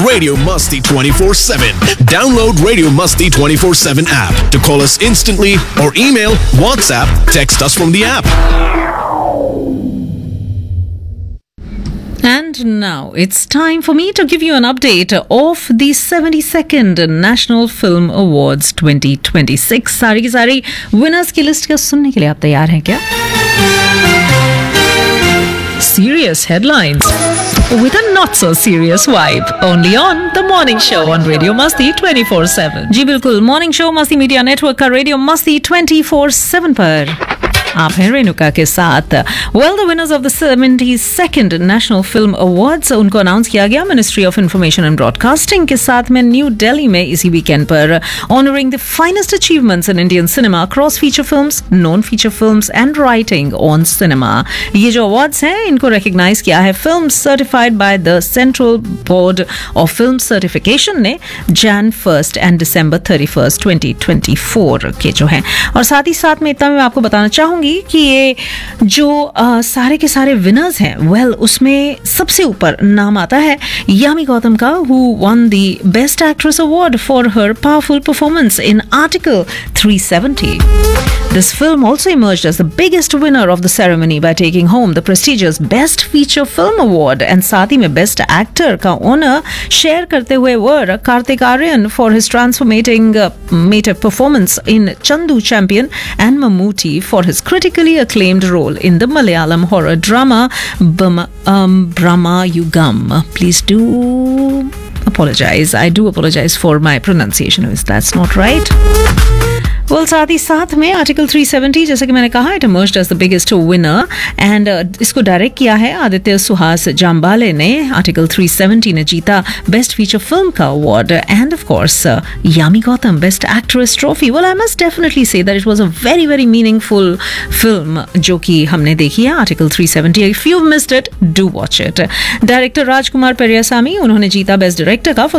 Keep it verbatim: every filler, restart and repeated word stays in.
Radio Musti twenty-four seven. Download Radio Musti twenty-four seven app to call us instantly or email, WhatsApp, text us from the app. And now it's time for me to give you an update of the seventy-second National Film Awards twenty twenty-six. सारी की सारी winners की list का सुनने के लिए आप तैयार हैं क्या? Serious headlines with a not so serious vibe, only on the Morning Show on Radio Masti twenty-four seven. जी बिल्कुल, Morning Show Masti Media Network का Radio Masti twenty-four seven पर आप हैं रेणुका के साथ. Well the winners of the seventy-second national film awards उनको announce किया गया ministry of information and broadcasting के साथ में न्यू दिल्ली में इसी वीकेंड पर, honouring the finest achievements in Indian cinema across feature films, non feature films and writing on cinema. ये जो अवार्ड्स हैं इनको रिकग्नाइज किया है film certified by the central board of film certification ने Jain first and December thirty first twenty twenty four के जो हैं. और साथ ही साथ में इतना मैं आपको बताना चाहूंगी कि ये जो आ, सारे के सारे विनर्स हैं, वेल well, उसमें सबसे ऊपर नाम आता है यामी गौतम का, who one the best actress award for her powerful performance in article three seventy. This film also emerged as the biggest winner of the ceremony by taking home the prestigious Best Feature Film Award, and साथ ही में Best Actor का honor share करते हुए were Kartik Aaryan for his transformating uh, mative performance in Chandu Champion and Mammootty for his critically acclaimed role in the Malayalam horror drama Bama, um, Brahma Yugam. Please do apologize. I do apologize for my pronunciation if that's not right. well, साथ ही साथ में article three seventy, जैसे कि मैंने कहा, it emerged as the biggest winner and इसको direct किया है आदित्य सुहास जाम्बाले ने. आर्टिकल थ्री सेवेंटी ने जीता बेस्ट फीचर फिल्म का award end of course Yami Gautam best actress trophy. Well, I must definitely say that it was a very very meaningful film जो कि हमने देखी है, article three seventy. If you missed it, do watch it. Director राजकुमार पेरियासामी, उन्होंने जीता best director का